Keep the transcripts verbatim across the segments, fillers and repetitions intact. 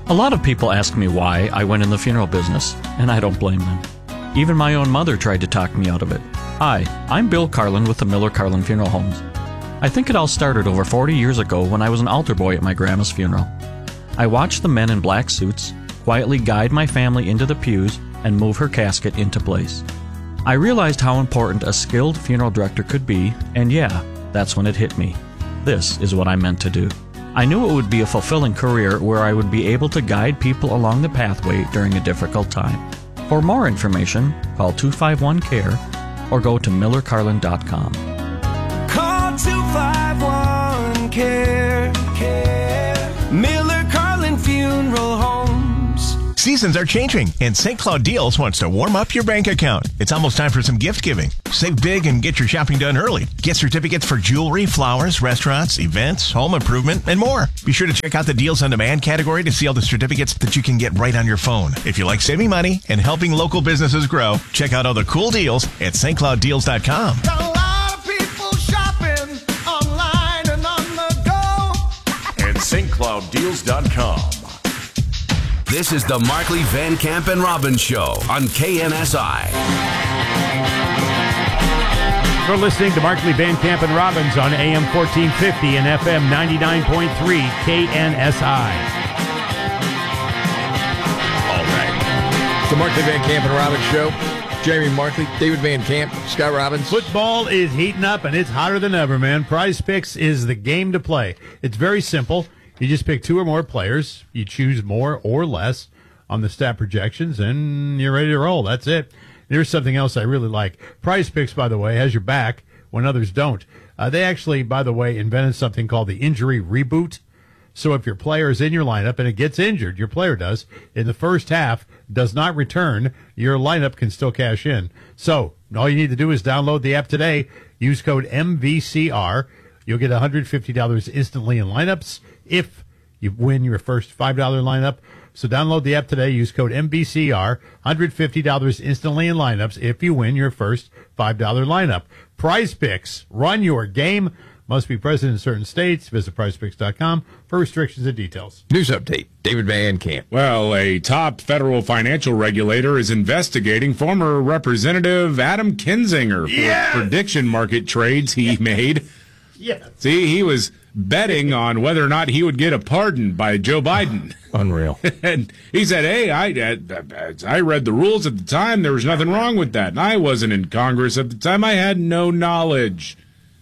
A lot of people ask me why I went in the funeral business, and I don't blame them. Even my own mother tried to talk me out of it. Hi, I'm Bill Carlin with the Miller Carlin Funeral Homes. I think it all started over forty years ago when I was an altar boy at my grandma's funeral. I watched the men in black suits quietly guide my family into the pews and move her casket into place. I realized how important a skilled funeral director could be, and yeah, that's when it hit me. This is what I meant to do. I knew it would be a fulfilling career where I would be able to guide people along the pathway during a difficult time. For more information, call two five one C A R E or go to miller carlin dot com. Call two five one C A R E. Miller Carlin Funeral Homes. Seasons are changing, and Saint Cloud Deals wants to warm up your bank account. It's almost time for some gift giving. Save big and get your shopping done early. Get certificates for jewelry, flowers, restaurants, events, home improvement, and more. Be sure to check out the Deals on Demand category to see all the certificates that you can get right on your phone. If you like saving money and helping local businesses grow, check out all the cool deals at st cloud deals dot com. Got a lot of people shopping online and on the go at st cloud deals dot com. This is the Markley, Van Camp, and Robbins Show on K N S I. You're listening to Markley, Van Camp, and Robbins on A M fourteen fifty and F M ninety-nine point three K N S I. All right. The Markley, Van Camp, and Robbins Show. Jeremy Markley, David Van Camp, Scott Robbins. Football is heating up, and it's hotter than ever, man. Prize Picks is the game to play. It's very simple. You just pick two or more players. You choose more or less on the stat projections, and you're ready to roll. That's it. Here's something else I really like. Prize Picks, by the way, has your back when others don't. Uh, they actually, by the way, invented something called the injury reboot. So if your player is in your lineup and it gets injured, your player does, in the first half, does not return, your lineup can still cash in. So all you need to do is download the app today. Use code M V C R. You'll get one hundred fifty dollars instantly in lineups if you win your first five dollars lineup. So download the app today. Use code M B C R. one hundred fifty dollars instantly in lineups if you win your first five dollars lineup. Prize Picks. Run your game. Must be present in certain states. Visit prize picks dot com for restrictions and details. News update. David Van Camp. Well, a top federal financial regulator is investigating former Representative Adam Kinzinger for Yes! prediction market trades he made. Yes. See, he was betting on whether or not he would get a pardon by Joe Biden. Unreal. And he said, hey, I, I, I read the rules at the time. There was nothing wrong with that. And I wasn't in Congress at the time. I had no knowledge,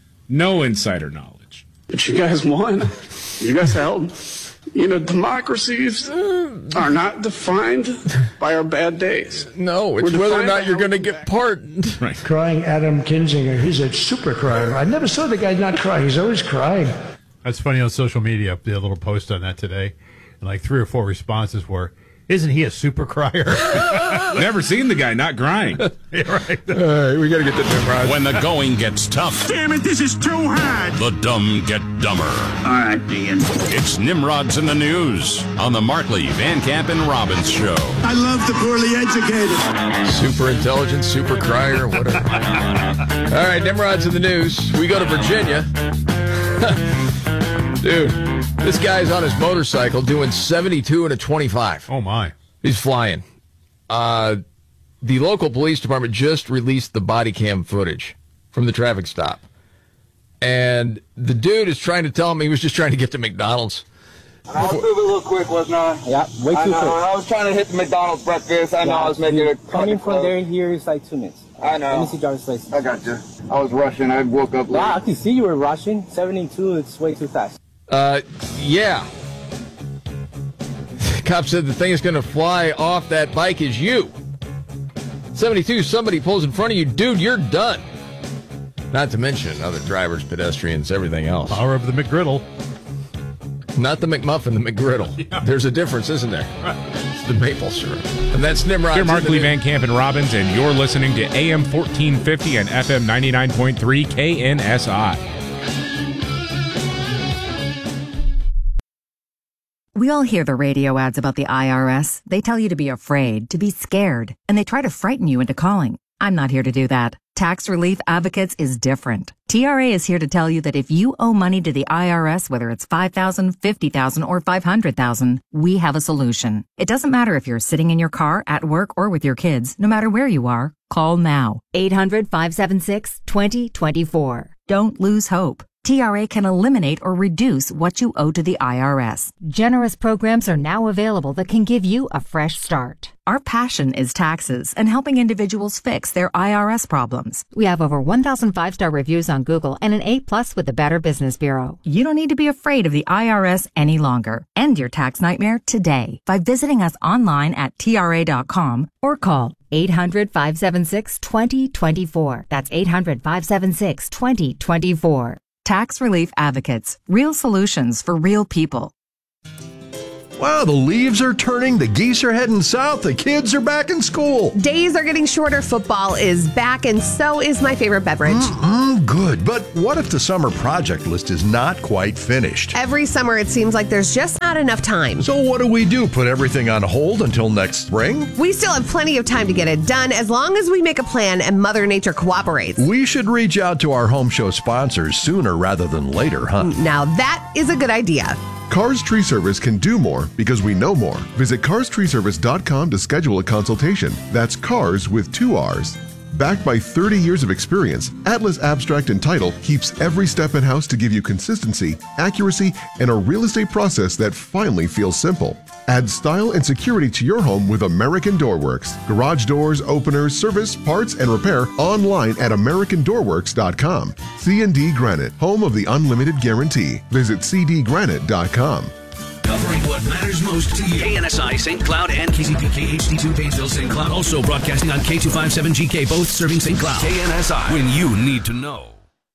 no insider knowledge. But you guys won. You guys held. You know, democracies are not defined by our bad days. No, it's We're whether or defined not by you're how going to we get pardoned. Right. Crying Adam Kinzinger. He's a super crier. I never saw the guy not cry. He's always crying. That's funny on social media. Did a little post on that today, and like three or four responses were, "Isn't he a super crier?" Never seen the guy not crying. Yeah, right. All right, we got to get the Nimrod. When the going gets tough, Damn it, this is too hard. the dumb get dumber. All right, Dean. It's Nimrods in the News on the Markley, Van Camp, and Robbins Show. I love the poorly educated. Super intelligent, super crier, whatever. All right, Nimrod's in the news. We go to Virginia. Dude, this guy's on his motorcycle doing seventy-two and a twenty-five. Oh, my. He's flying. Uh, the local police department just released the body cam footage from the traffic stop. And the dude is trying to tell him he was just trying to get to McDonald's. I was moving a little quick, wasn't I? Yeah, way too I know. quick. I was trying to hit the McDonald's breakfast. I know Yeah, I was making it. Coming from there here is like two minutes. I know. Let me see driver's license. I got you. I was rushing. I woke up late. Wow, I can see you were rushing. seventy-two, it's way too fast. Uh, yeah. Cop said the thing that's going to fly off that bike is you. seventy-two, somebody pulls in front of you, dude, you're done. Not to mention other drivers, pedestrians, everything else. Power of the McGriddle. Not the McMuffin, the McGriddle. Yeah. There's a difference, isn't there? Right. It's the maple syrup. And that's Nimrod. Here, Markley, Van Camp, and Robbins, and you're listening to A M fourteen fifty and F M ninety-nine point three K N S I. We all hear the radio ads about the I R S. They tell you to be afraid, to be scared, and they try to frighten you into calling. I'm not here to do that. Tax Relief Advocates is different. T R A is here to tell you that if you owe money to the I R S, whether it's five thousand dollars, fifty thousand dollars, or five hundred thousand dollars, we have a solution. It doesn't matter if you're sitting in your car, at work, or with your kids. No matter where you are, call now. eight hundred, five seven six, two zero two four. Don't lose hope. T R A can eliminate or reduce what you owe to the I R S. Generous programs are now available that can give you a fresh start. Our passion is taxes and helping individuals fix their I R S problems. We have over one thousand five-star reviews on Google and an A plus with the Better Business Bureau. You don't need to be afraid of the I R S any longer. End your tax nightmare today by visiting us online at T R A dot com or call eight hundred, five seven six, two zero two four. That's eight hundred, five seven six, two zero two four. Tax Relief Advocates. Real solutions for real people. Wow, the leaves are turning, the geese are heading south, the kids are back in school. Days are getting shorter, football is back, and so is my favorite beverage. Mm-mm, good, but what if the summer project list is not quite finished? Every summer it seems like there's just not enough time. So what do we do, put everything on hold until next spring? We still have plenty of time to get it done as long as we make a plan and Mother Nature cooperates. We should reach out to our home show sponsors sooner rather than later, huh? Now that is a good idea. Cars Tree Service can do more because we know more. Visit cars tree service dot com to schedule a consultation. That's cars with two R's. Backed by thirty years of experience, Atlas Abstract and Title keeps every step in-house to give you consistency, accuracy, and a real estate process that finally feels simple. Add style and security to your home with American Door Works. Garage doors, openers, service, parts, and repair online at american door works dot com. C and D Granite, home of the unlimited guarantee. Visit c d granite dot com. Covering what matters most to you. K N S I, Saint Cloud, and K Z P K H D two, Painesville, Saint Cloud. Also broadcasting on K two fifty-seven G K, both serving Saint Cloud. K N S I, when you need to know.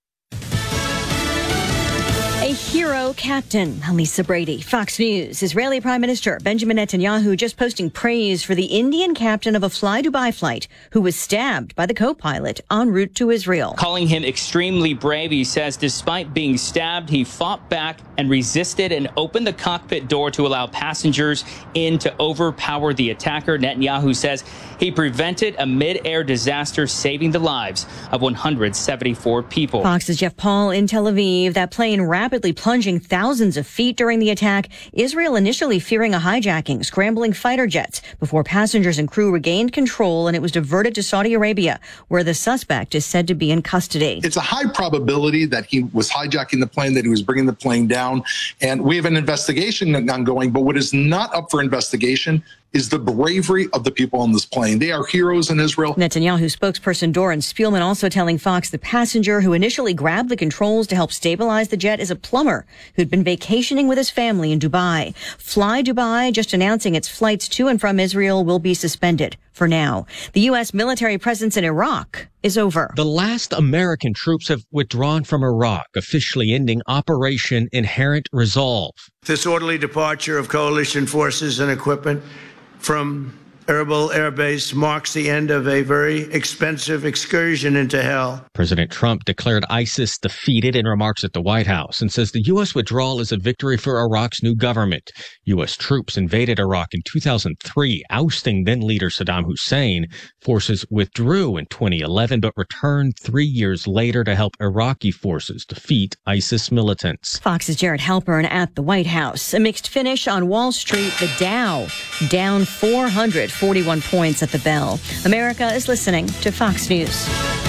A hero captain, Lisa Brady. Fox News. Israeli Prime Minister Benjamin Netanyahu just posting praise for the Indian captain of a Fly Dubai flight who was stabbed by the co-pilot en route to Israel. Calling him extremely brave, he says despite being stabbed, he fought back and resisted and opened the cockpit door to allow passengers in to overpower the attacker. Netanyahu says he prevented a mid-air disaster, saving the lives of one hundred seventy-four people. Fox's Jeff Paul in Tel Aviv. That plane rapidly plunging thousands of feet during the attack. Israel initially fearing a hijacking, scrambling fighter jets before passengers and crew regained control, and it was diverted to Saudi Arabia, where the suspect is said to be in custody. It's a high probability that he was hijacking the plane, that he was bringing the plane down, and we have an investigation ongoing, but what is not up for investigation is the bravery of the people on this plane. They are heroes in Israel. Netanyahu spokesperson Doron Spielman also telling Fox the passenger who initially grabbed the controls to help stabilize the jet is a plumber who'd been vacationing with his family in Dubai. Fly Dubai just announcing its flights to and from Israel will be suspended for now. The U S military presence in Iraq is over. The last American troops have withdrawn from Iraq, officially ending Operation Inherent Resolve. This orderly departure of coalition forces and equipment from Erbil Air Base marks the end of a very expensive excursion into hell. President Trump declared ISIS defeated in remarks at the White House and says the U S withdrawal is a victory for Iraq's new government. U S troops invaded Iraq in two thousand three, ousting then-leader Saddam Hussein. Forces withdrew in twenty eleven, but returned three years later to help Iraqi forces defeat ISIS militants. Fox's Jared Halpern at the White House. A mixed finish on Wall Street. The Dow down four hundred forty-one points at the bell. America is listening to Fox News.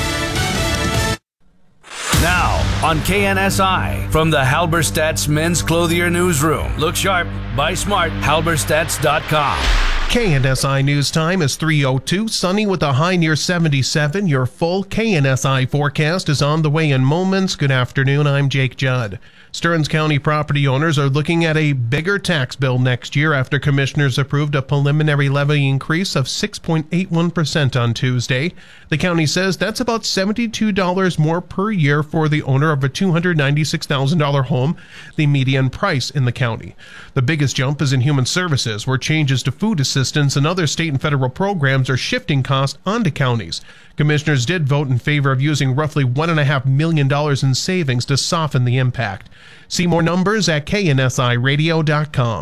Now on K N S I from the Halberstadt's Men's Clothier Newsroom. Look sharp, buy smart, halberstadts dot com. K N S I News Time is three oh two, sunny with a high near seventy-seven. Your full K N S I forecast is on the way in moments. Good afternoon, I'm Jake Judd. Stearns County property owners are looking at a bigger tax bill next year after commissioners approved a preliminary levy increase of six point eight one percent on Tuesday. The county says that's about seventy-two dollars more per year for the owner of a two hundred ninety-six thousand dollars home, the median price in the county. The biggest jump is in human services, where changes to food assistance and other state and federal programs are shifting costs onto counties. Commissioners did vote in favor of using roughly one point five million dollars in savings to soften the impact. See more numbers at K N S I radio dot com.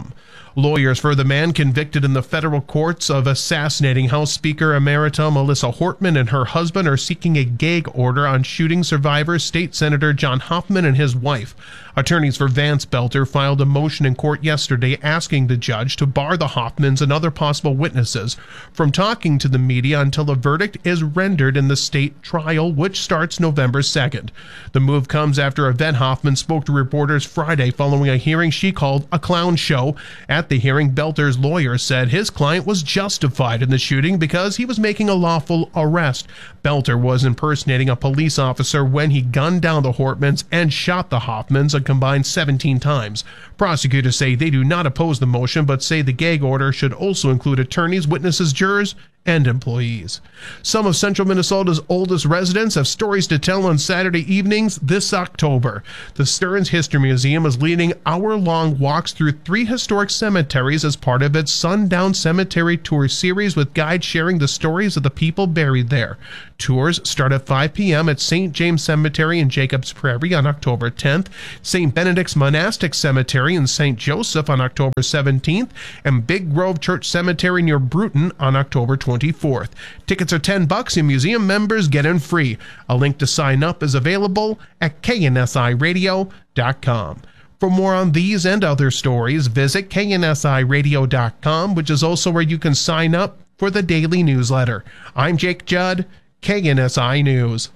Lawyers for the man convicted in the federal courts of assassinating House Speaker Emerita Melissa Hortman and her husband are seeking a gag order on shooting survivor State Senator John Hoffman and his wife. Attorneys for Vance Belter filed a motion in court yesterday asking the judge to bar the Hoffmans and other possible witnesses from talking to the media until a verdict is rendered in the state trial, which starts November second. The move comes after Yvette Hoffman spoke to reporters Friday following a hearing she called a clown show. At the hearing, Belter's lawyer said his client was justified in the shooting because he was making a lawful arrest. Belter was impersonating a police officer when he gunned down the Hortmans and shot the Hoffmans a combined seventeen times. Prosecutors say they do not oppose the motion, but say the gag order should also include attorneys, witnesses, jurors, and employees. Some of Central Minnesota's oldest residents have stories to tell on Saturday evenings this October. The Stearns History Museum is leading hour-long walks through three historic cemeteries as part of its Sundown Cemetery Tour series, with guides sharing the stories of the people buried there. Tours start at five p.m. at Saint James Cemetery in Jacobs Prairie on October tenth, Saint Benedict's Monastic Cemetery in Saint Joseph on October seventeenth, and Big Grove Church Cemetery near Bruton on October twenty-fourth. Tickets are ten bucks and museum members get in free. A link to sign up is available at K N S I radio dot com. For more on these and other stories, visit K N S I radio dot com, which is also where you can sign up for the daily newsletter. I'm Jake Judd, K N S I News.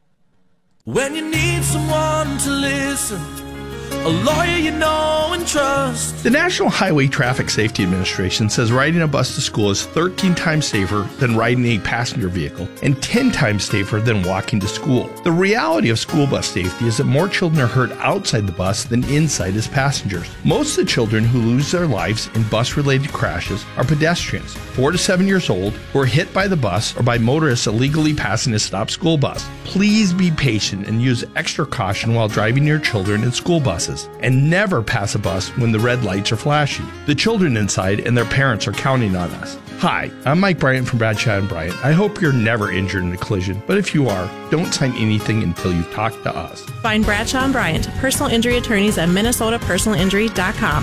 When you need someone to listen, a lawyer you know and trust. The National Highway Traffic Safety Administration says riding a bus to school is thirteen times safer than riding a passenger vehicle and ten times safer than walking to school. The reality of school bus safety is that more children are hurt outside the bus than inside as passengers. Most of the children who lose their lives in bus-related crashes are pedestrians, four to seven years old, who are hit by the bus or by motorists illegally passing a stopped school bus. Please be patient and use extra caution while driving your children in school buses, and never pass a bus when the red lights are flashing. The children inside and their parents are counting on us. Hi, I'm Mike Bryant from Bradshaw and Bryant. I hope you're never injured in a collision, but if you are, don't sign anything until you talk to us. Find Bradshaw and Bryant, personal injury attorneys at minnesota personal injury dot com.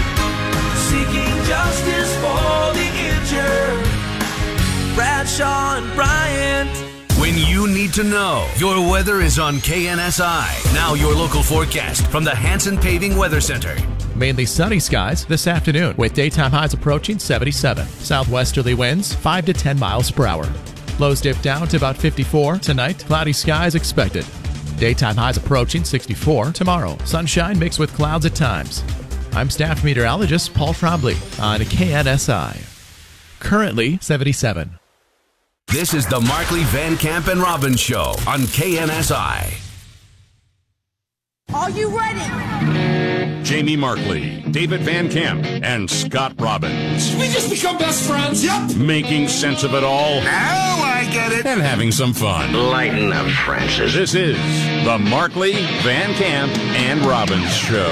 Seeking justice for the injured. Bradshaw and Bryant. When you need to know, your weather is on K N S I. Now your local forecast from the Hanson Paving Weather Center. Mainly sunny skies this afternoon with daytime highs approaching seventy-seven. Southwesterly winds five to ten miles per hour. Lows dip down to about fifty-four. Tonight, cloudy skies expected. Daytime highs approaching sixty-four. Tomorrow, sunshine mixed with clouds at times. I'm staff meteorologist Paul Trombley on K N S I. Currently seventy-seven. This is the Markley, Van Camp, and Robbins Show on K N S I. Are you ready? Jamie Markley, David Van Camp, and Scott Robbins. We just become best friends. Yep. Making sense of it all. Now I get it. And having some fun. Lighten up, Francis. This is the Markley, Van Camp, and Robbins Show.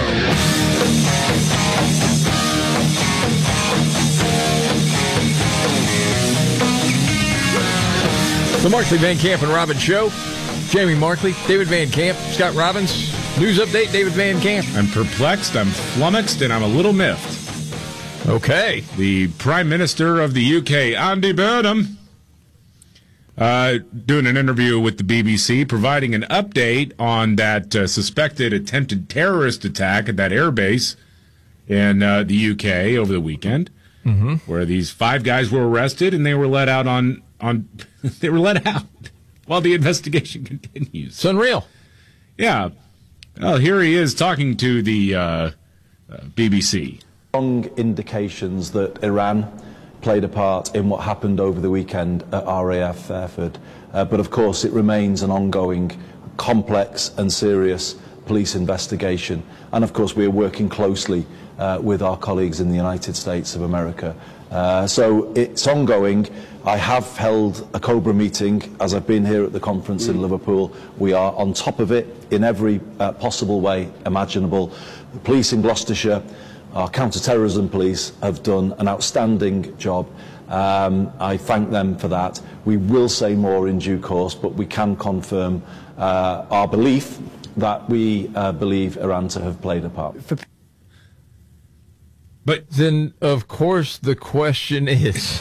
The Markley, Van Camp, and Robbins Show. Jamie Markley, David Van Camp, Scott Robbins. News update, David Van Camp. I'm perplexed, I'm flummoxed, and I'm a little miffed. Okay. The Prime Minister of the U K, Andy Burnham, uh, doing an interview with the B B C, providing an update on that uh, suspected attempted terrorist attack at that airbase in uh, the U K over the weekend, mm-hmm. where these five guys were arrested and they were let out on... on they were let out while the investigation continues. It's unreal. Yeah. Well, here he is talking to the uh, uh, B B C. Strong indications that Iran played a part in what happened over the weekend at R A F Fairford. Uh, but of course, it remains an ongoing, complex and serious police investigation. And of course, we are working closely uh, with our colleagues in the United States of America. Uh, so it's ongoing. I have held a COBRA meeting as I've been here at the conference in Liverpool. We are on top of it in every uh, possible way imaginable. The police in Gloucestershire, our counter-terrorism police, have done an outstanding job. Um, I thank them for that. We will say more in due course, but we can confirm uh, our belief that we uh, believe Iran to have played a part. But then, of course, the question is,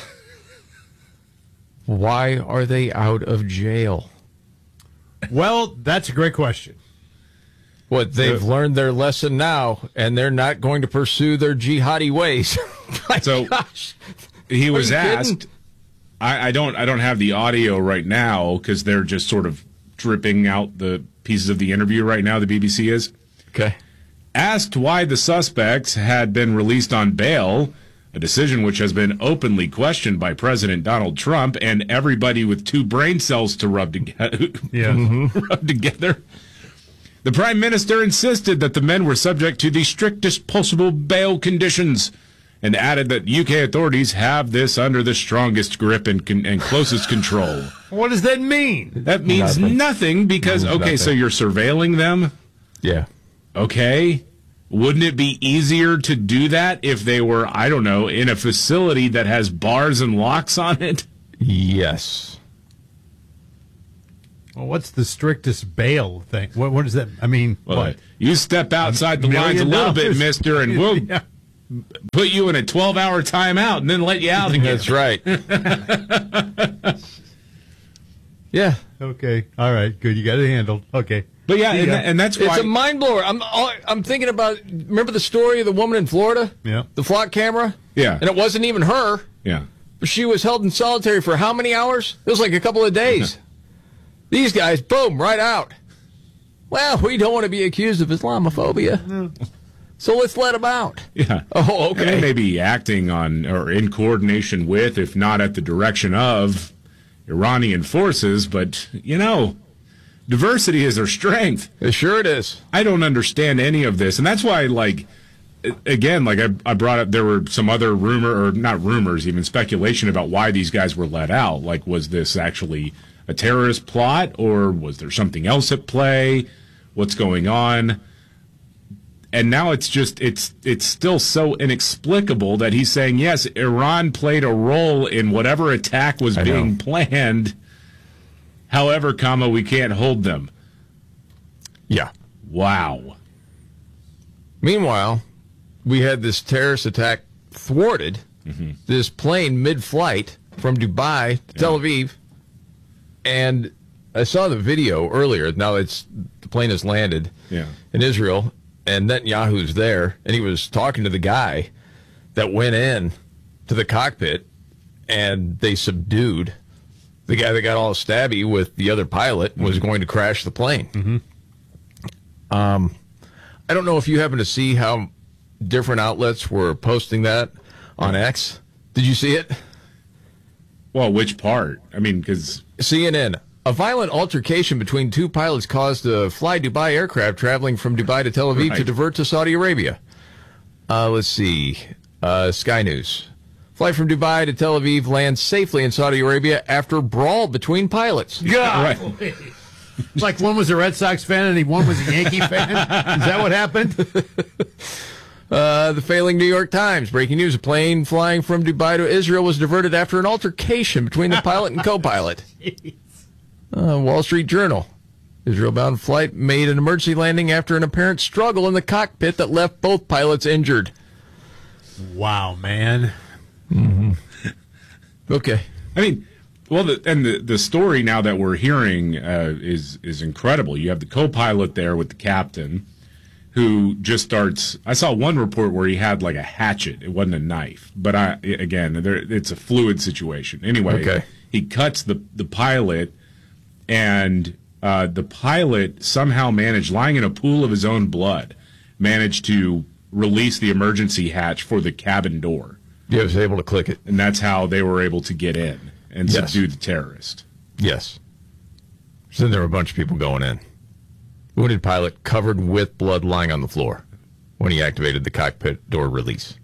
why are they out of jail? Well, that's a great question. What, they've So- learned their lesson now, and they're not going to pursue their jihadi ways. My So gosh. he Are was you kidding? asked. I, I don't. I don't have the audio right now because they're just sort of dripping out the pieces of the interview right now. The B B C is okay. Asked why the suspects had been released on bail, a decision which has been openly questioned by President Donald Trump and everybody with two brain cells to rub together. Yeah. rub together. The Prime Minister insisted that the men were subject to the strictest possible bail conditions and added that U K authorities have this under the strongest grip and, con- and closest control. What does that mean? That means nothing, Nothing. because, Means okay, nothing. so you're surveilling them? Yeah. Okay. Wouldn't it be easier to do that if they were, I don't know, in a facility that has bars and locks on it? Yes. Well, what's the strictest bail thing? What What does that? I mean, Well, what? you step outside the lines a million little bit, dollars? mister, and we'll Yeah. put you in a twelve-hour timeout and then let you out again. That's right. Yeah. Okay. All right. Good. You got it handled. Okay. But yeah, and, Yeah. and that's It's why... a mind blower. I'm I'm thinking about, remember the story of the woman in Florida? Yeah. The flock camera? Yeah. And it wasn't even her. Yeah. But she was held in solitary for how many hours? It was like a couple of days. These guys, boom, right out. Well, we don't want to be accused of Islamophobia. So let's let them out. Yeah. Oh, And okay. they may be acting on or in coordination with, if not at the direction of, Iranian forces, but, you know, diversity is their strength. It sure it is. I don't understand any of this. And that's why, like, again, like I, I brought up, there were some other rumor, or not rumors, even speculation about why these guys were let out. Like, was this actually a terrorist plot, or was there something else at play? What's going on? And now it's just, it's it's still so inexplicable that he's saying, yes, Iran played a role in whatever attack was I being know. planned. However, comma, we can't hold them. Yeah. Wow. Meanwhile, we had this terrorist attack thwarted. Mm-hmm. This plane mid-flight from Dubai to Tel Aviv. And I saw the video earlier. Now it's the plane has landed Yeah. in Israel, and Netanyahu's there, and he was talking to the guy that went in to the cockpit, and they subdued the guy that got all stabby with the other pilot was going to crash the plane. Mm-hmm. Um, I don't know if you happen to see how different outlets were posting that on X. Did you see it? Well, which part? I mean, because C N N. A violent altercation between two pilots caused a Fly Dubai aircraft traveling from Dubai to Tel Aviv Right. to divert to Saudi Arabia. Uh, let's see. Uh, Sky News. Flight from Dubai to Tel Aviv lands safely in Saudi Arabia after brawl between pilots. God. Like one was a Red Sox fan and one was a Yankee fan. Is that what happened? Uh, the failing New York Times. Breaking news. A plane flying from Dubai to Israel was diverted after an altercation between the pilot and co-pilot. Uh, Wall Street Journal. Israel-bound flight made an emergency landing after an apparent struggle in the cockpit that left both pilots injured. Wow, man. Mm-hmm. Okay. I mean, well, the, and the the story now that we're hearing uh, is is incredible. You have the co-pilot there with the captain, who just starts. I saw one report where he had like a hatchet. It wasn't a knife, but I again, there, it's a fluid situation. Anyway, Okay. he cuts the the pilot, and uh, the pilot somehow managed, lying in a pool of his own blood, managed to release the emergency hatch for the cabin door. He was able to click it. And that's how they were able to get in and Yes. subdue the terrorist. Yes. So then there were a bunch of people going in. Wounded pilot covered with blood lying on the floor when he activated the cockpit door release.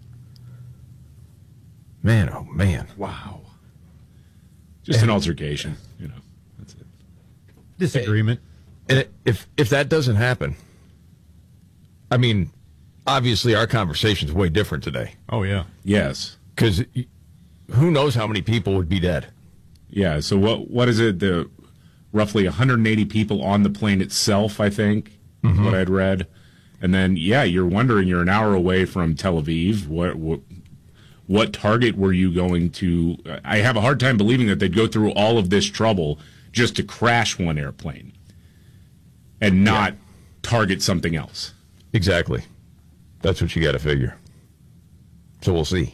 Man, oh man. Wow. Just an altercation, you know. That's it. Disagreement. And if if that doesn't happen, I mean, obviously our conversation's way different today. Oh, yeah. Yes. Because who knows how many people would be dead. Yeah, so what what is it? The roughly one hundred eighty people on the plane itself, I think, is Mhm. what I'd read. And then, yeah, you're wondering, you're an hour away from Tel Aviv. What, what, what target were you going to? I have a hard time believing that they'd go through all of this trouble just to crash one airplane and not yeah. target something else. Exactly. That's what you got to figure. So we'll see.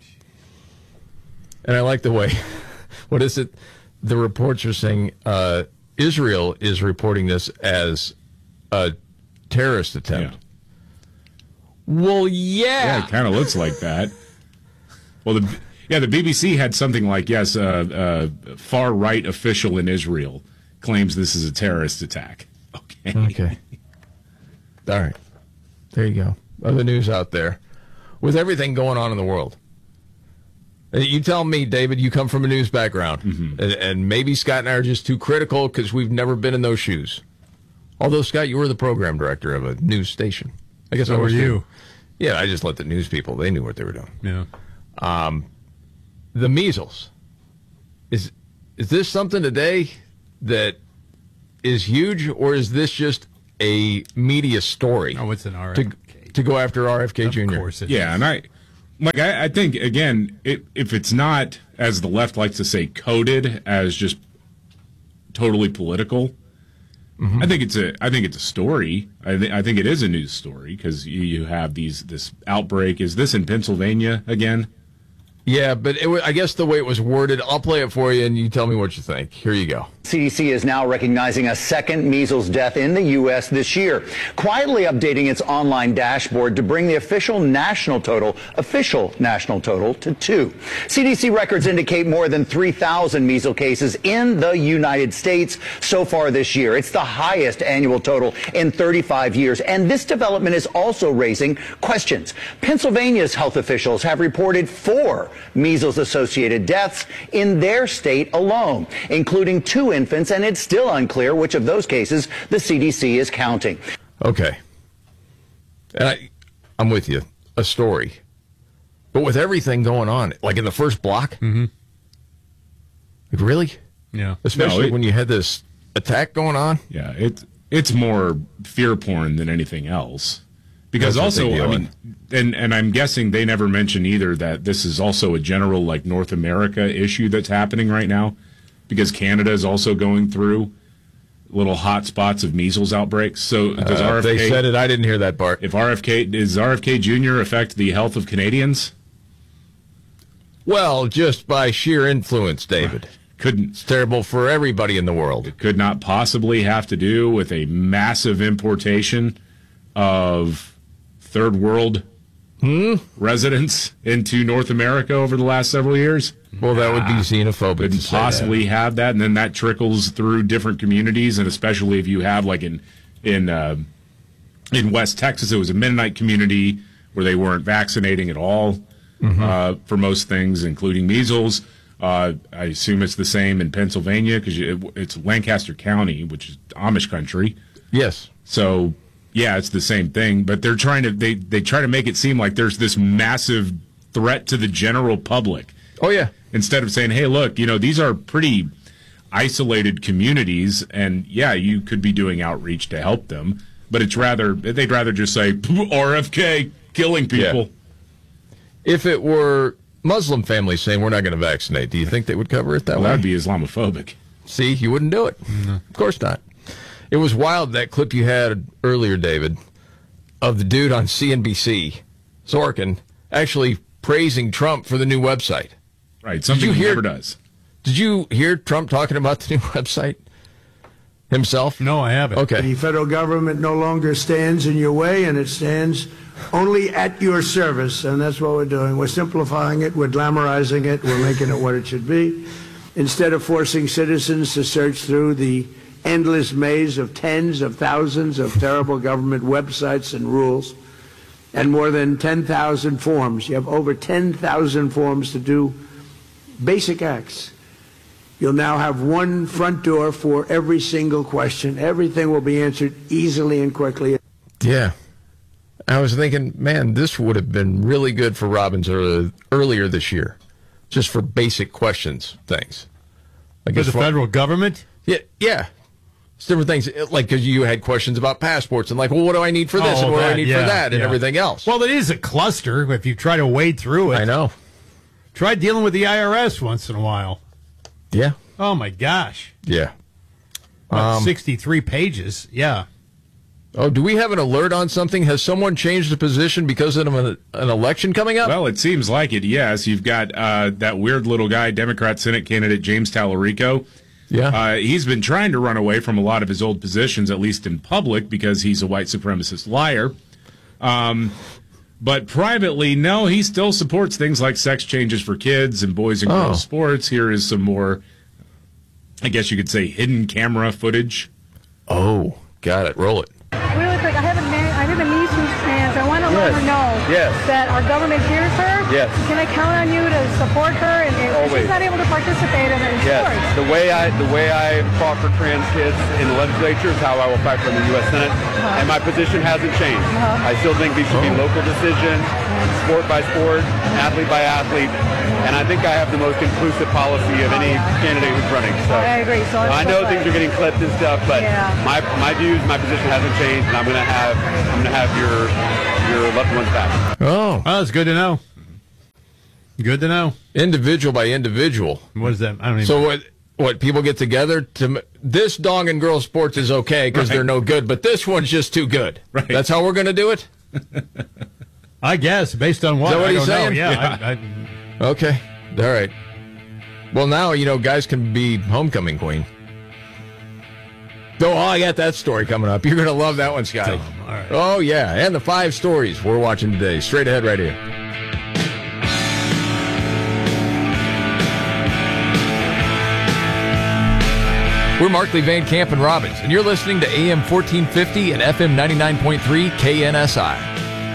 And I like the way, what is it? The reports are saying uh, Israel is reporting this as a terrorist attempt. Yeah. Well, yeah. Yeah, it kind of looks like that. Well, the yeah, the B B C had something like, yes, a uh, uh, far-right official in Israel claims this is a terrorist attack. Okay. Okay. All right. There you go. Other news out there. With everything going on in the world. You tell me, David, you come from a news background, mm-hmm. and, and maybe Scott and I are just too critical because we've never been in those shoes. Although, Scott, you were the program director of a news station. I guess so I was were you. Too. Yeah, I just let the news people, they knew what they were doing. Yeah. Um, the measles. Is is this something today that is huge, or is this just a media story? Oh, it's an R F K. To, to go after R F K of Junior Course it yeah, is. and I, like, I, I think, again, it, if it's not, as the left likes to say, coded as just totally political, mm-hmm. I think it's a, I think it's a story. I, th- I think it is a news story because you, you have these this outbreak. Is this in Pennsylvania again? Yeah, but it w- I guess the way it was worded, I'll play it for you and you tell me what you think. Here you go. C D C is now recognizing a second measles death in the U S this year, quietly updating its online dashboard to bring the official national total, official national total to two. C D C records indicate more than three thousand measles cases in the United States so far this year. It's the highest annual total in thirty-five years. And this development is also raising questions. Pennsylvania's health officials have reported four measles-associated deaths in their state alone, including two infants, and it's still unclear which of those cases the C D C is counting. Okay. And I, I'm with you. A story. But with everything going on, like in the first block? Mm-hmm. Like, really? Yeah. Especially No, it, when you had this attack going on? Yeah, it, it's more fear porn than anything else. Because That's also, I mean, and, and I'm guessing they never mention either that this is also a general, like, North America issue that's happening right now. Because Canada is also going through little hot spots of measles outbreaks. So does uh, R F K... They said it. I didn't hear that part. If R F K... Does R F K Junior affect the health of Canadians? Well, just by sheer influence, David. Couldn't. It's terrible for everybody in the world. It could not possibly have to do with a massive importation of third world hmm? residents into North America over the last several years. Well, that would be xenophobic. Couldn't to say possibly that. have that, and then that trickles through different communities, and especially if you have, like in in uh, in West Texas, it was a Mennonite community where they weren't vaccinating at all mm-hmm. uh, for most things, including measles. Uh, I assume it's the same in Pennsylvania because it, it's Lancaster County, which is Amish country. Yes. So, yeah, it's the same thing, but they're trying to they they try to make it seem like there's this massive threat to the general public. Oh, yeah. Instead of saying, hey, look, you know, these are pretty isolated communities, and, yeah, you could be doing outreach to help them, but it's rather, they'd rather just say, R F K, killing people. Yeah. If it were Muslim families saying we're not going to vaccinate, do you think they would cover it that well, way? That would be Islamophobic. See, you wouldn't do it. No. Of course not. It was wild, that clip you had earlier, David, of the dude on C N B C, Sorkin, actually praising Trump for the new website. Right, something he never does. Did you hear Trump talking about the new website himself? No, I haven't. Okay. The federal government no longer stands in your way, and it stands only at your service, and that's what we're doing. We're simplifying it, we're glamorizing it, we're making it what it should be. Instead of forcing citizens to search through the endless maze of tens of thousands of terrible government websites and rules, and more than ten thousand forms. You have over ten thousand forms to do basic acts. You'll now have one front door for every single question. Everything will be answered easily and quickly. Yeah. I was thinking, man, this would have been really good for Robbins earlier, earlier this year, just for basic questions things. For the federal government? Yeah, yeah. It's different things, like because you had questions about passports and like, well, what do I need for this Oh, and what that, do I need yeah, for that and yeah. everything else? Well, it is a cluster if you try to wade through it. I know. Try dealing with the I R S once in a while. Yeah. Oh, my gosh. Yeah. What, Um, sixty-three pages. Yeah. Oh, do we have an alert on something? Has someone changed the position because of an, an election coming up? Well, it seems like it, yes. You've got uh, that weird little guy, Democrat Senate candidate James Tallarico. Yeah. Uh, he's been trying to run away from a lot of his old positions, at least in public, because he's a white supremacist liar. Um, but privately, no, he still supports things like sex changes for kids and boys and girls Oh. sports. Here is some more, I guess you could say, hidden camera footage. Oh, got it. Roll it. Really quick, I have a, na- I have a niece who's trans. I want to let Yes. her know Yes. that our government hears her. Yes. Can I count on you to support her? And, and Always. she's not able to participate in, in Yes, sports. the way I the way I fought for trans kids in the legislature is how I will fight for in the U S Senate, Uh-huh. and my position hasn't changed. Uh-huh. I still think these should be local decisions, sport by sport, athlete by athlete, and I think I have the most inclusive policy of any candidate who's running. So I agree. So I'm I so know glad. things are getting clipped and stuff, but Yeah. my my views, my position hasn't changed, and I'm gonna have I'm gonna have your your loved ones back. Oh. Well, that's good to know. Good to know. Individual by individual. What is that? I don't even So what? What people get together to m- this dog and girl sports is okay because Right. they're no good, but this one's just too good. Right. That's how we're going to do it. I guess based on what Is that what I he's don't know. saying? Yeah. Yeah. I, I, Okay. All right. Well, now you know guys can be homecoming queen. Oh, I got that story coming up. You're going to love that one, Scotty. All right. Oh yeah, and the five stories we're watching today. Straight ahead, right here. We're Markley, Van Camp, and Robbins, and you're listening to A M fourteen fifty and F M ninety-nine point three K N S I.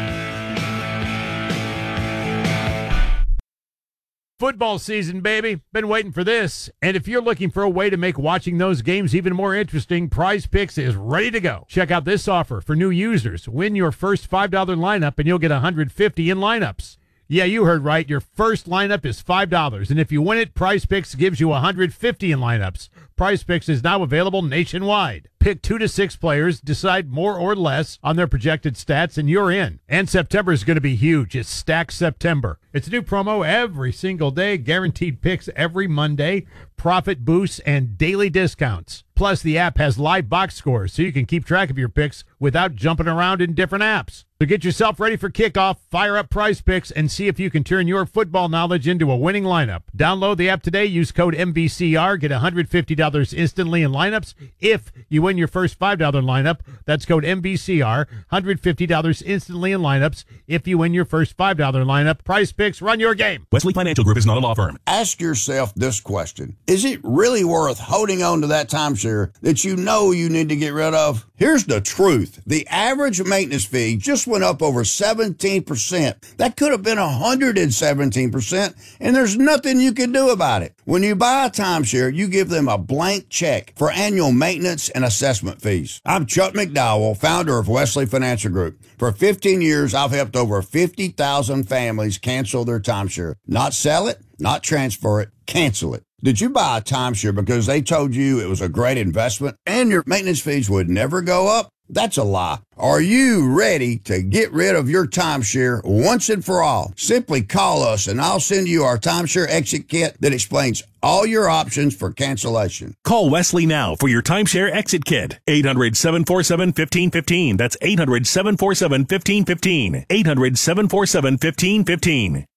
Football season, baby. Been waiting for this. And if you're looking for a way to make watching those games even more interesting, Prize Picks is ready to go. Check out this offer for new users. Win your first five dollars lineup and you'll get one hundred fifty in lineups. Yeah, you heard right. Your first lineup is five dollars. And if you win it, Prize Picks gives you one hundred fifty in lineups. Prize Picks is now available nationwide. Pick two to six players, decide more or less on their projected stats, and you're in. And September is going to be huge. It's Stack September. It's a new promo every single day, guaranteed picks every Monday, profit boosts, and daily discounts. Plus, the app has live box scores, so you can keep track of your picks without jumping around in different apps. So get yourself ready for kickoff, fire up Prize Picks, and see if you can turn your football knowledge into a winning lineup. Download the app today, use code M V C R, get one hundred fifty dollars instantly in lineups. If you win your first five dollars lineup, that's code M V C R, one hundred fifty dollars instantly in lineups. If you win your first five dollars lineup, Prize Picks, run your game. Wesley Financial Group is not a law firm. Ask yourself this question. Is it really worth holding on to that timeshare that you know you need to get rid of? Here's the truth. The average maintenance fee just went up over seventeen percent. That could have been one hundred seventeen percent, and there's nothing you can do about it. When you buy a timeshare, you give them a blank check for annual maintenance and assessment fees. I'm Chuck McDowell, founder of Wesley Financial Group. For fifteen years, I've helped over fifty thousand families cancel their timeshare. Not sell it, not transfer it, cancel it. Did you buy a timeshare because they told you it was a great investment and your maintenance fees would never go up? That's a lie. Are you ready to get rid of your timeshare once and for all? Simply call us and I'll send you our timeshare exit kit that explains all your options for cancellation. Call Wesley now for your timeshare exit kit. eight hundred, seven four seven, one five one five. That's eight hundred, seven four seven, one five one five. eight hundred, seven four seven, one five one five.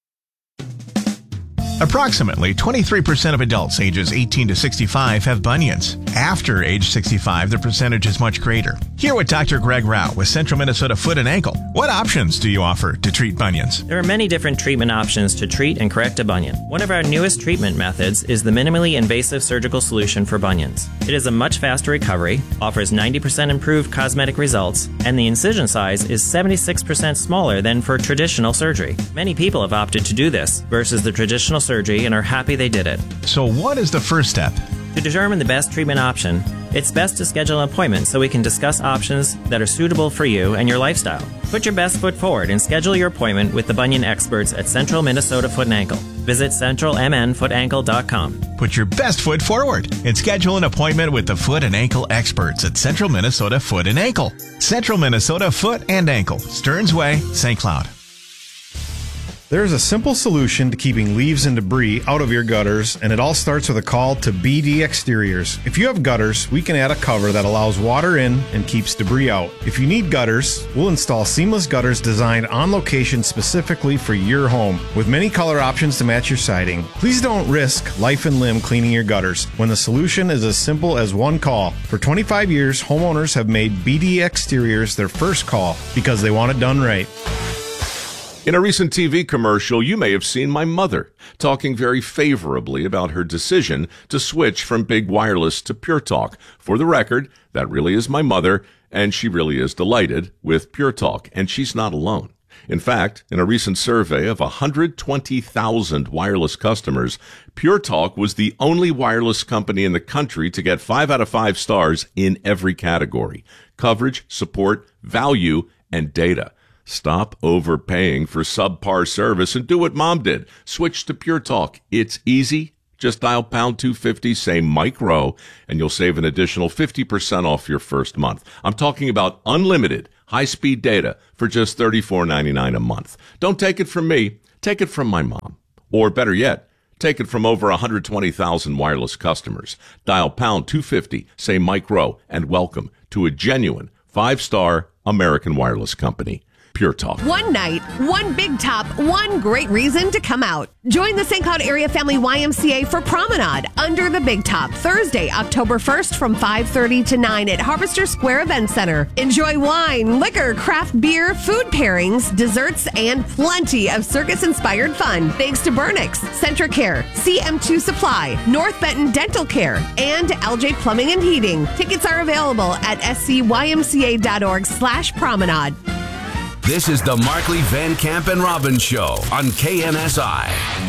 Approximately twenty-three percent of adults ages eighteen to sixty-five have bunions. After age sixty-five, the percentage is much greater. Hear what Doctor Greg Rao with Central Minnesota Foot and Ankle. What options do you offer to treat bunions? There are many different treatment options to treat and correct a bunion. One of our newest treatment methods is the minimally invasive surgical solution for bunions. It is a much faster recovery, offers ninety percent improved cosmetic results, and the incision size is seventy-six percent smaller than for traditional surgery. Many people have opted to do this versus the traditional surgery and are happy they did it. So what is the first step? To determine the best treatment option, It's best to schedule an appointment so we can discuss options that are suitable for you and your lifestyle. Put your best foot forward and schedule your appointment with the bunion experts at Central Minnesota Foot and Ankle. Visit central m n foot ankle dot com. Put your best foot forward and schedule an appointment with the foot and ankle experts at Central Minnesota Foot and Ankle. Central Minnesota Foot and Ankle, Stearns Way, Saint Cloud. There's a simple solution to keeping leaves and debris out of your gutters, and it all starts with a call to B D Exteriors. If you have gutters, we can add a cover that allows water in and keeps debris out. If you need gutters, we'll install seamless gutters designed on location specifically for your home, with many color options to match your siding. Please don't risk life and limb cleaning your gutters when the solution is as simple as one call. For twenty-five years, homeowners have made B D Exteriors their first call because they want it done right. In a recent T V commercial, you may have seen my mother talking very favorably about her decision to switch from Big Wireless to Pure Talk. For the record, that really is my mother, and she really is delighted with Pure Talk, and she's not alone. In fact, in a recent survey of one hundred twenty thousand wireless customers, Pure Talk was the only wireless company in the country to get five out of five stars in every category: coverage, support, value, and data. Stop overpaying for subpar service and do what Mom did. Switch to Pure Talk. It's easy. Just dial pound two fifty, say Mike Rowe, and you'll save an additional fifty percent off your first month. I'm talking about unlimited high-speed data for just thirty-four ninety-nine a month. Don't take it from me. Take it from my mom. Or better yet, take it from over one hundred twenty thousand wireless customers. Dial pound two fifty, say Mike Rowe, and welcome to a genuine five-star American wireless company. Pure Talk. One night, one big top, one great reason to come out. Join the Saint Cloud Area Family Y M C A for Promenade Under the Big Top, Thursday, October first from five thirty to nine at Harvester Square Event Center. Enjoy wine, liquor, craft beer, food pairings, desserts, and plenty of circus-inspired fun. Thanks to Burnix, Centricare, C M two Supply, North Benton Dental Care, and L J Plumbing and Heating. Tickets are available at scymca.org slash promenade. This is the Markley, Van Camp, and Robbins Show on K N S I.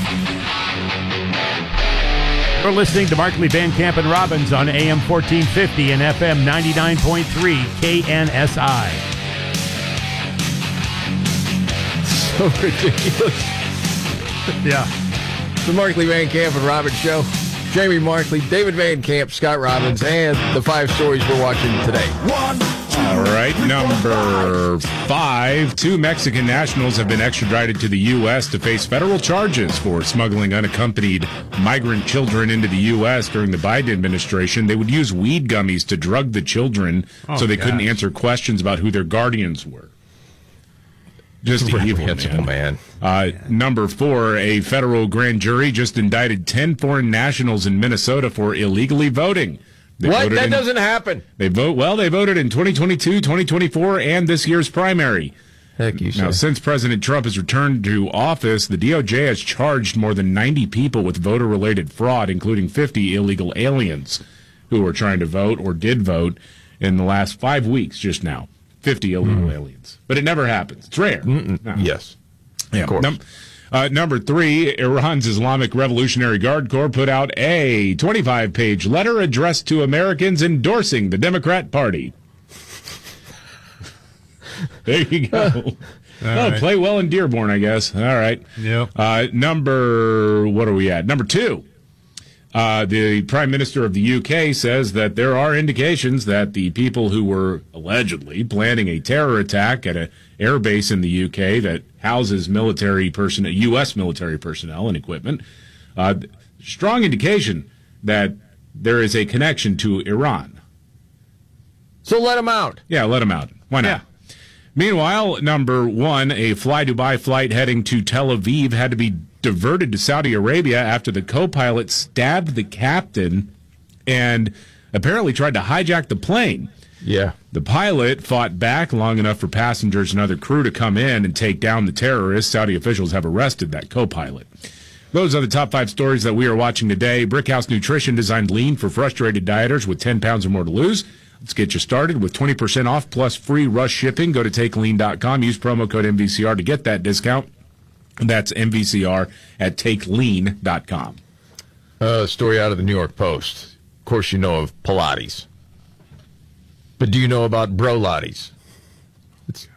You're listening to Markley, Van Camp, and Robbins on A M fourteen fifty and F M ninety-nine point three K N S I. So ridiculous. Yeah. The Markley, Van Camp, and Robbins Show. Jamie Markley, David Van Camp, Scott Robbins, and the five stories we're watching today. One. All right, number five. Two Mexican nationals have been extradited to the U S to face federal charges for smuggling unaccompanied migrant children into the U S during the Biden administration. They would use weed gummies to drug the children oh, so they gosh. couldn't answer questions about who their guardians were. Just evil, man. man. Uh, number four, a federal grand jury just indicted ten foreign nationals in Minnesota for illegally voting. They what? That in, doesn't happen. They vote well. They voted in twenty twenty-two, twenty twenty-four, and this year's primary. Heck, you now, say. Since President Trump has returned to office, the D O J has charged more than ninety people with voter-related fraud, including fifty illegal aliens who were trying to vote or did vote in the last five weeks. Just now, fifty illegal mm. aliens, but it never happens. It's rare. No. Yes, yeah. Of course. Num- Uh, number three, Iran's Islamic Revolutionary Guard Corps put out a twenty-five page letter addressed to Americans endorsing the Democrat Party. There you go. oh, right. Play well in Dearborn, I guess. All right. Yep. Uh, number, what are we at? Number two. Uh, the Prime Minister of the U K says that there are indications that the people who were allegedly planning a terror attack at an air base in the U K that houses military personnel, U S military personnel and equipment, uh, strong indication that there is a connection to Iran. So let them out. Yeah, let them out. Why not? Yeah. Meanwhile, number one, a Fly Dubai flight heading to Tel Aviv had to be diverted to Saudi Arabia after the co-pilot stabbed the captain and apparently tried to hijack the plane. Yeah. The pilot fought back long enough for passengers and other crew to come in and take down the terrorists. Saudi officials have arrested that co-pilot. Those are the top five stories that we are watching today. Brickhouse Nutrition designed lean for frustrated dieters with ten pounds or more to lose. Let's get you started with twenty percent off plus free rush shipping. Go to take lean dot com. Use promo code M V C R to get that discount. That's M V C R at take lean dot com. Uh, story out of the New York Post. Of course, you know of Pilates. But do you know about Brolotties? It's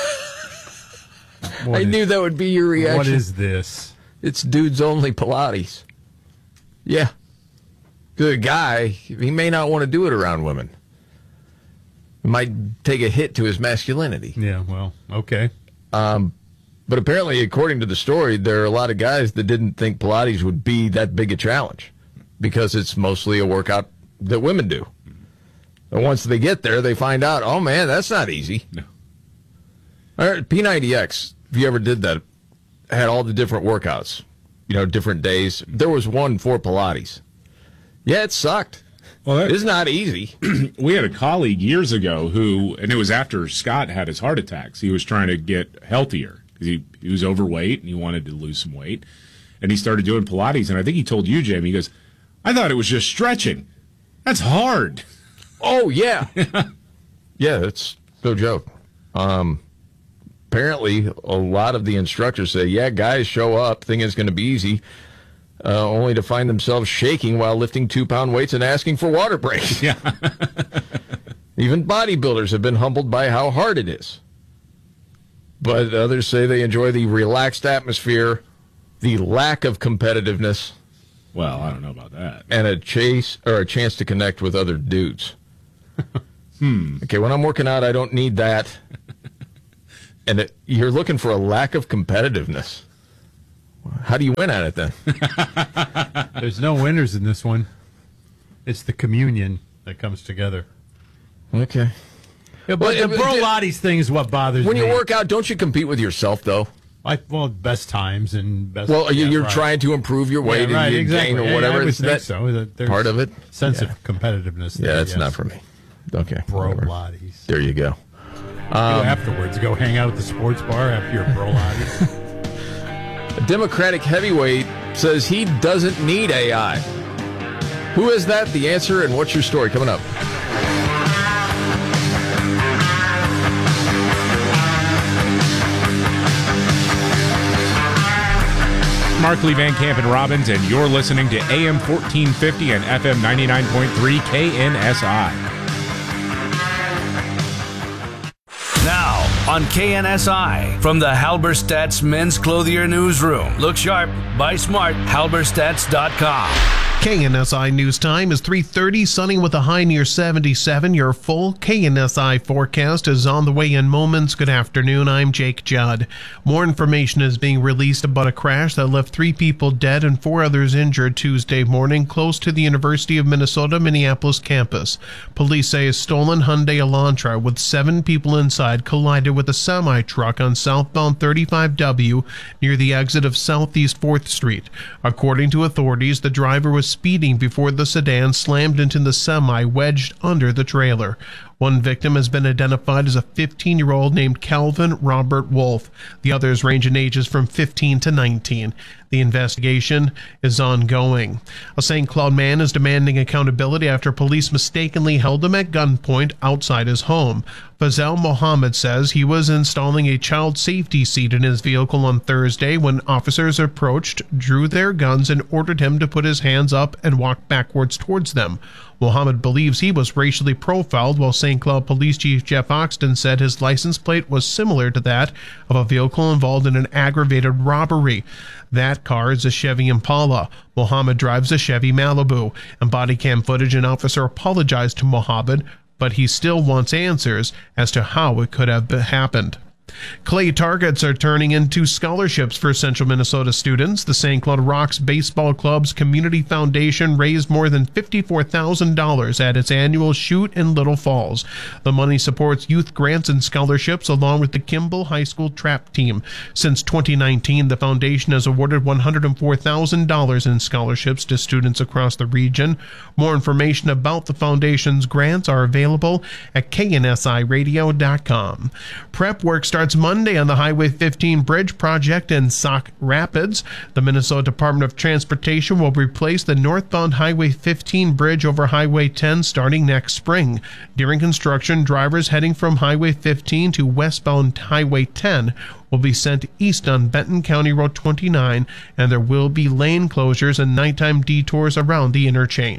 I is, knew that would be your reaction. What is this? It's dudes only Pilates. Yeah. The guy, he may not want to do it around women. It might take a hit to his masculinity. Yeah, well, okay. Um, but apparently, according to the story, there are a lot of guys that didn't think Pilates would be that big a challenge because it's mostly a workout that women do. And once they get there, they find out, oh, man, that's not easy. No. All right, P ninety X, if you ever did that, had all the different workouts, you know, different days. There was one for Pilates. Yeah, it sucked. Well, that, it's not easy. We had a colleague years ago who, and it was after Scott had his heart attacks, he was trying to get healthier because he, he was overweight and he wanted to lose some weight. And he started doing Pilates. And I think he told you, Jamie, he goes, I thought it was just stretching. That's hard. Oh, yeah. Yeah, it's no joke. Um, apparently, a lot of the instructors say, yeah, guys show up, think it's going to be easy. Uh, only to find themselves shaking while lifting two-pound weights and asking for water breaks. Yeah. Even bodybuilders have been humbled by how hard it is. But others say they enjoy the relaxed atmosphere, the lack of competitiveness. Well, I don't know about that. And a chase or a chance to connect with other dudes. hmm. Okay, when I'm working out, I don't need that. And it, you're looking for a lack of competitiveness. How do you win at it then? There's no winners in this one. It's the communion that comes together. Okay. Yeah, but well, the Brolotties thing is what bothers when me. When you work out, don't you compete with yourself, though? I, well, best times and best... Well, yeah, you're right. trying to improve your weight yeah, right, and you exactly. gain or whatever. Yeah, I would it's think that so. That there's part of it? Sense yeah. of competitiveness. Yeah, there, that's yes. not for me. Okay. Brolotties. There you go. Um, afterwards, go hang out at the sports bar after your Brolotties. A Democratic heavyweight says he doesn't need A I. Who is that? The answer, and what's your story coming up? Markley, Van Camp, and Robbins, and you're listening to A M fourteen fifty and F M ninety-nine point three K N S I. Now, on K N S I, from the Halberstadt's Men's Clothier Newsroom. Look sharp, buy smart, halberstadts dot com. K N S I News Time is three thirty, sunny with a high near seventy-seven. Your full K N S I forecast is on the way in moments. Good afternoon, I'm Jake Judd. More information is being released about a crash that left three people dead and four others injured Tuesday morning close to the University of Minnesota Minneapolis campus. Police say a stolen Hyundai Elantra with seven people inside collided with a semi-truck on southbound thirty-five W near the exit of Southeast fourth Street. According to authorities, the driver was speeding before the sedan slammed into the semi wedged under the trailer. One victim has been identified as a fifteen-year-old named Calvin Robert Wolf. The others range in ages from fifteen to nineteen. The investigation is ongoing. A Saint Cloud man is demanding accountability after police mistakenly held him at gunpoint outside his home. Fazel Mohammed says he was installing a child safety seat in his vehicle on Thursday when officers approached, drew their guns, and ordered him to put his hands up and walk backwards towards them. Mohammed believes he was racially profiled, while Saint Cloud Police Chief Jeff Oxton said his license plate was similar to that of a vehicle involved in an aggravated robbery. That car is a Chevy Impala. Mohammed drives a Chevy Malibu. In body cam footage, an officer apologized to Mohammed, but he still wants answers as to how it could have happened. Clay targets are turning into scholarships for Central Minnesota students. The Saint Cloud Rocks Baseball Club's Community Foundation raised more than fifty-four thousand dollars at its annual shoot in Little Falls. The money supports youth grants and scholarships along with the Kimball High School trap team. Since twenty nineteen, the foundation has awarded one hundred four thousand dollars in scholarships to students across the region. More information about the foundation's grants are available at K N S I radio dot com. Prep work starts Monday on the Highway fifteen bridge project in Sauk Rapids. The Minnesota Department of Transportation will replace the northbound Highway fifteen bridge over Highway ten starting next spring. During construction, drivers heading from Highway fifteen to westbound Highway ten will be sent east on Benton County Road twenty-nine, and there will be lane closures and nighttime detours around the interchange.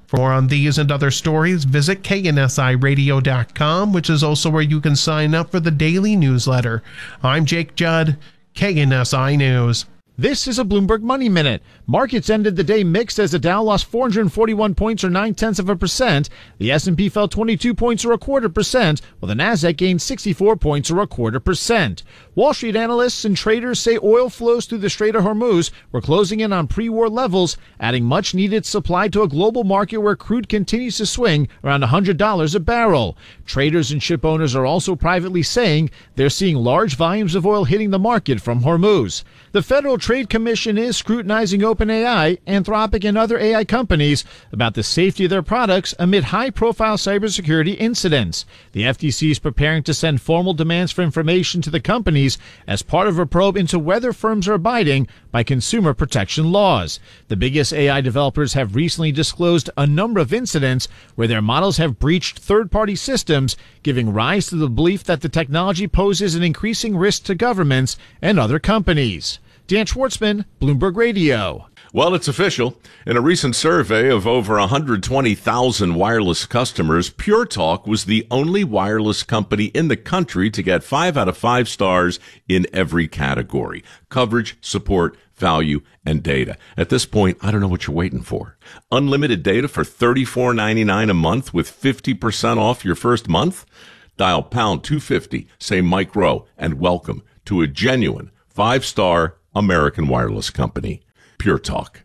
For more on these and other stories, visit K N S I radio dot com, which is also where you can sign up for the daily newsletter. I'm Jake Judd, K N S I News. This is a Bloomberg Money Minute. Markets ended the day mixed as the Dow lost four hundred forty-one points or nine-tenths of a percent. The S and P fell twenty-two points or a quarter percent, while the Nasdaq gained sixty-four points or a quarter percent. Wall Street analysts and traders say oil flows through the Strait of Hormuz were closing in on pre-war levels, adding much-needed supply to a global market where crude continues to swing around one hundred dollars a barrel. Traders and ship owners are also privately saying they're seeing large volumes of oil hitting the market from Hormuz. The Federal Trade Commission is scrutinizing OpenAI, Anthropic, and other A I companies about the safety of their products amid high-profile cybersecurity incidents. The F T C is preparing to send formal demands for information to the companies as part of a probe into whether firms are abiding by consumer protection laws. The biggest A I developers have recently disclosed a number of incidents where their models have breached third-party systems, giving rise to the belief that the technology poses an increasing risk to governments and other companies. Dan Schwartzman, Bloomberg Radio. Well, it's official. In a recent survey of over one hundred twenty thousand wireless customers, Pure Talk was the only wireless company in the country to get five out of five stars in every category: coverage, support, value, and data. At this point, I don't know what you're waiting for. Unlimited data for thirty-four ninety-nine a month with fifty percent off your first month? Dial pound two fifty, say Mike Rowe, and welcome to a genuine five-star American wireless company. Pure Talk.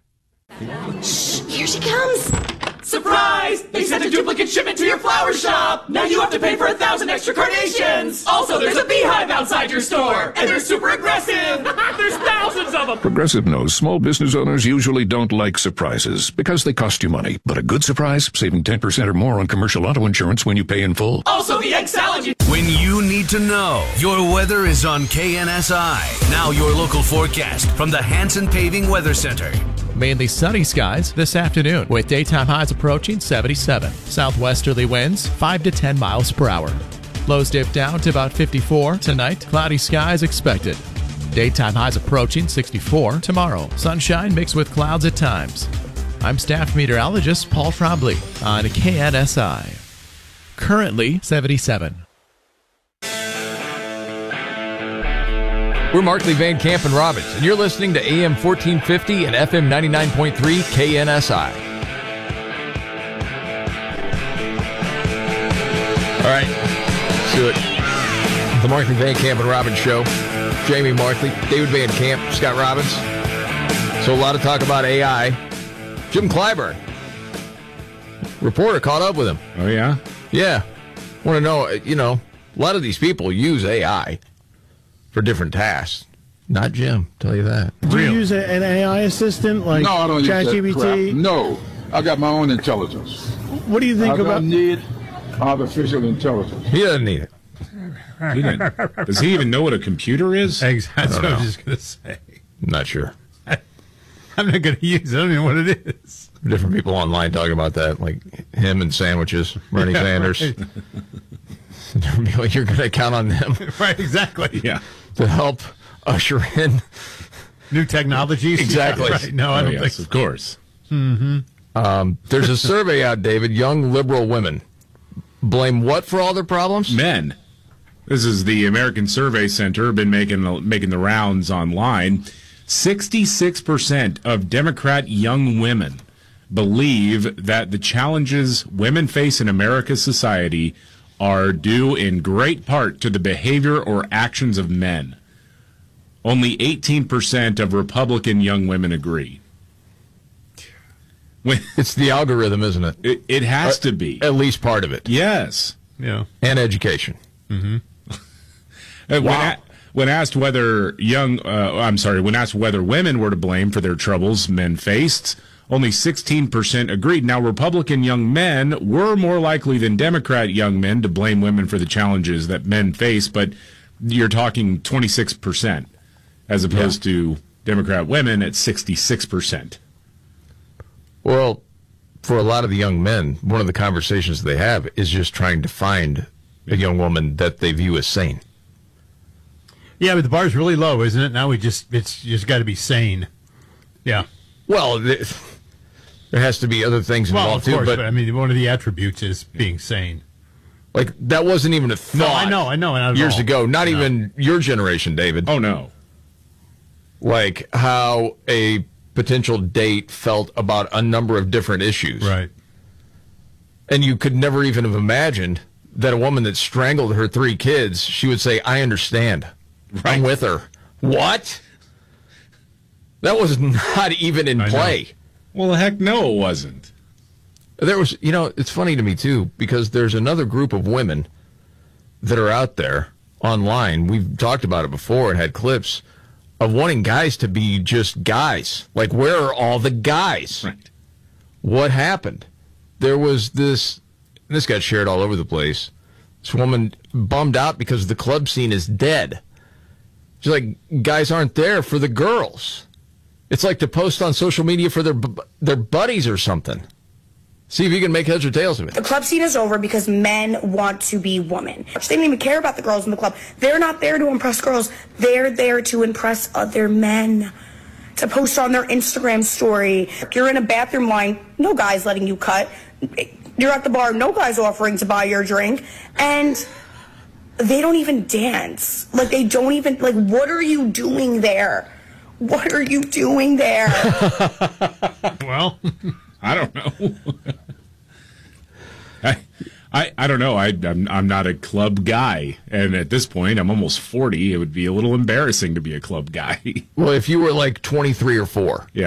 Shh, here she comes. Surprise! They sent a duplicate shipment to your flower shop. Now you have to pay for a thousand extra carnations. Also, there's a beehive outside your store, and they're super aggressive. There's thousands of them. Progressive knows small business owners usually don't like surprises because they cost you money. But a good surprise, saving ten percent or more on commercial auto insurance when you pay in full. Also, the egg salad. You- when you need to know, your weather is on K N S I. Now your local forecast from the Hanson Paving Weather Center. Mainly sunny skies this afternoon with daytime highs approaching seventy-seven. Southwesterly winds five to ten miles per hour. Lows dip down to about fifty-four tonight. Cloudy skies expected. Daytime highs approaching sixty-four tomorrow. Sunshine mixed with clouds at times. I'm staff meteorologist Paul Trombley on K N S I. Currently seventy-seven. We're Markley, Van Camp, and Robbins, and you're listening to A M fourteen fifty and F M ninety-nine point three K N S I. All right, let's do it. The Markley, Van Camp, and Robbins Show. Jamie Markley, David Van Camp, Scott Robbins. So a lot of talk about A I. Jim Clyburn, reporter, caught up with him. Oh, yeah? Yeah. Want to know, you know, a lot of these people use A I for different tasks. Not Jim, tell you that. Do you use a, an A I assistant like no, I don't use that ChatGPT? crap. No, I got my own intelligence. What do you think I about? don't need artificial intelligence. He doesn't need it. He didn't. Does he even know what a computer is? Exactly. That's what I was know. just going to say. Not sure. I'm not going to use it. I don't know what it is. Different people online talking about that, like him and sandwiches, Bernie Yeah, Sanders. right. You're going to count on them. Right, exactly. Yeah. To help usher in new technologies. Exactly. Yeah, right. No, I Oh, don't yes, think so. of course. Mm-hmm. Um, there's a survey out, David. Young liberal women blame what for all their problems? Men. This is the American Survey Center, been making making the rounds online. sixty-six percent of Democrat young women believe that the challenges women face in America's society are due in great part to the behavior or actions of men. Only eighteen percent of Republican young women agree. When, It's the algorithm, isn't it? it, it has Uh, to be. At least part of it. Yes. Yeah. And education. Mm-hmm. When, a, when asked whether young, uh, I'm sorry, when asked whether women were to blame for their troubles men faced, only sixteen percent agreed. Now, Republican young men were more likely than Democrat young men to blame women for the challenges that men face, but you're talking twenty-six percent as opposed yeah. to Democrat women at sixty-six percent. Well, for a lot of the young men, one of the conversations they have is just trying to find a young woman that they view as sane. Yeah, but the bar's really low, isn't it? Now we just, it's just got to be sane. Yeah. Well, th- There has to be other things Well, involved of course, too. but, But I mean, one of the attributes is being sane. like that wasn't even a thought. No, I know, I know, not at years all. ago, not No. even your generation, David. Oh no. Like how a potential date felt about a number of different issues. Right. And you could never even have imagined that a woman that strangled her three kids, she would say, I understand. Right. I'm with her. What? That was not even in I play. know. Well, heck no, it wasn't. There was, you know, it's funny to me, too, because there's another group of women that are out there online. We've talked about it before and had clips of wanting guys to be just guys. Like, where are all the guys? Right. What happened? There was this, this got shared all over the place. This woman bummed out because the club scene is dead. She's like, guys aren't there for the girls. It's like to post on social media for their their buddies or something. See if you can make heads or tails of it. The club scene is over because men want to be women. They don't even care about the girls in the club. They're not there to impress girls. They're there to impress other men. To post on their Instagram story. You're in a bathroom line, no guy's letting you cut. You're at the bar, no guy's offering to buy your drink. And they don't even dance. Like, they don't even, like, what are you doing there? What are you doing there? Well, I don't know. I, I I don't know. I I'm I'm not a club guy, and at this point, I'm almost forty. It would be a little embarrassing to be a club guy. Well, if you were like twenty-three or four. Yeah.